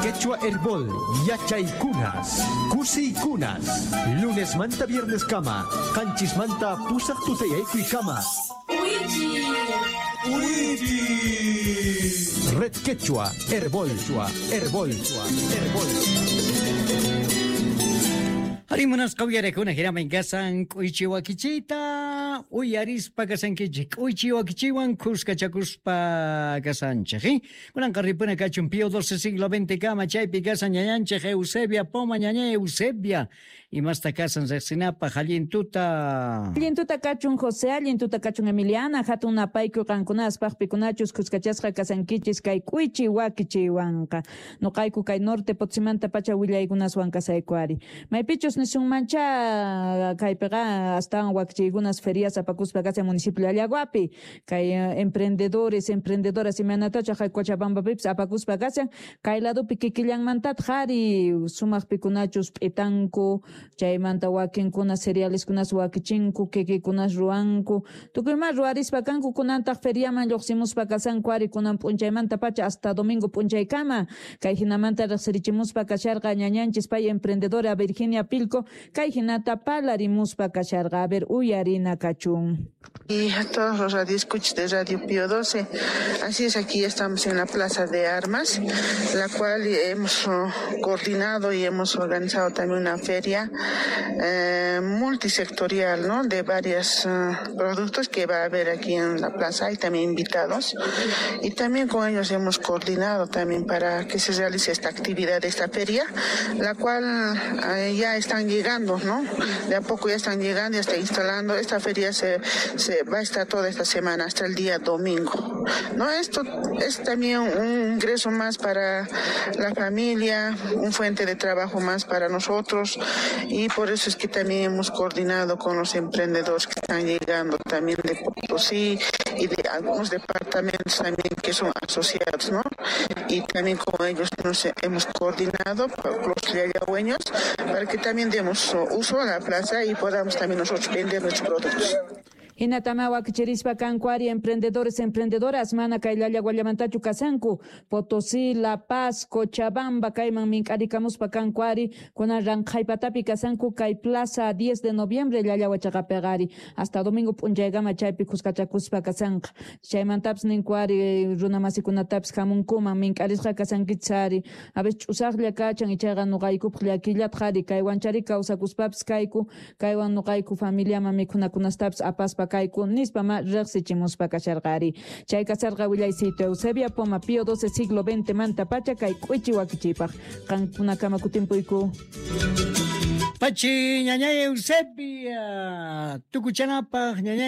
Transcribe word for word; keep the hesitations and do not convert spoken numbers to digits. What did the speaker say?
Quechua Herbol, Yachaykunas, Kusikunas, lunes manta, viernes kama, Canchis manta, Pusak tutayay kama. Red Quechua Herbol, Herbol, Herbol. Harimunas kawiyarekuna hiramaynkasan k'uychiwa kichita uyarispa kasankichik k'uychiwa kichiwan kuskachakuspa kasanchik kunanqa ripuna kachun Pío doce siglo veinte kama chaypi kasan ñañanchik Eusebia Poma ñaña Eusebia imasta kasan riqsinapaq allintuta allintuta kachun José allintuta kachun Emiliana hatun apayku qankunaspaq pikunachus kuskachasqa kasankichis kay k'uychiwa kichiwanqa nuqayku kay norte Potsimanta pacha willaykunaswan kasaykuari maypichus nisun mancha kaypiqa hasta wakchiykunas ferias apakuspa kasa municipio Allaguapi kay uh, emprendedores emprendedoras imanatacha kay Cochabambapipas apakuspa kasa kay ladopi kikillanmantat qhari sumaq pikunachus p'itanku chaymanta wakinkunas cerealeskunas wakichinku kikikunas ruwanku tukuyma ruwarispa kanku kunantaq feriaman lluqsimuspa kasanku ari kunan p'unchaymanta pacha hasta domingo p'unchaykama kay hinamanta riqsirichimuspa kasharqa ñañanchis pay emprendedora Virginia Pilco kay hinata palarimuspa kasharqa a ver uyarina kachun. Y a todos los radioescuchas de Radio Pío doce, así es, aquí estamos en la Plaza de Armas, la cual hemos uh, coordinado y hemos organizado también una feria eh, multisectorial, ¿no? De varios uh, productos que va a haber aquí en la plaza y también invitados. Y también con ellos hemos coordinado también para que se realice esta actividad de esta feria, la cual uh, ya están llegando, ¿no? De a poco ya están llegando, ya está instalando. Esta feria se, se va a estar toda esta semana hasta el día domingo, ¿no? Esto es también un ingreso más para la familia, un fuente de trabajo más para nosotros y por eso es que también hemos coordinado con los emprendedores que están llegando también de Potosí y de algunos departamentos también que son asociados, ¿no? Y también con ellos nos hemos coordinado, los yayagüeños, para que también demos uso a la plaza y podamos también nosotros vender nuestros productos. Hinatama wakichirispa kankuari emprendedores emprendedoras mana kaylalla guallamantachu kasanku Potosí, La Paz, Cochabamba kayman mink'arikamuspa kankuari kunan ranqaypatapi kasanku kay plaza diez de noviembre llalla wachaqapigari hasta domingo p'unchaygama chaypi kuskachakuspa kasanqa chaymantapas ninkuari runa masikunatapas hamunkuman mink'arisqa kasankichisari a veces ch'usaqlla kachan ichayqa nuqaykupaq llakillata qhari kaywan chari kawsakuspapas kayku kaywan nuqayku familiaman mikhunakunastapas apaspa kayku nispa ma riqsichimuspa kasharqari chay kasarqa willaysito Eusebia Poma Pío doce siglo veinte manta pacha kay k'uychi wakichipaq qankunakama kutimpuyku Pachi ñaña Eusebia tukuchanapaq ñaña